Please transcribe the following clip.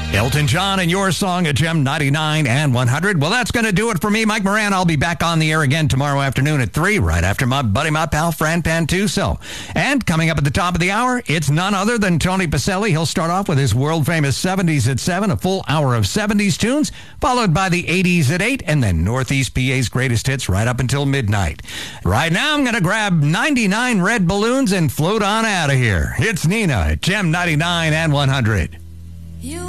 Elton John and your song at Gem 99 and 100. Well, that's going to do it for me, Mike Moran. I'll be back on the air again tomorrow afternoon at 3, right after my buddy, my pal, Fran Pantuso. And coming up at the top of the hour, it's none other than Tony Pacelli. He'll start off with his world-famous 70s at 7, a full hour of 70s tunes, followed by the 80s at 8, and then Northeast PA's greatest hits right up until midnight. Right now, I'm going to grab 99 red balloons and float on out of here. It's Nina at Gem 99 and 100.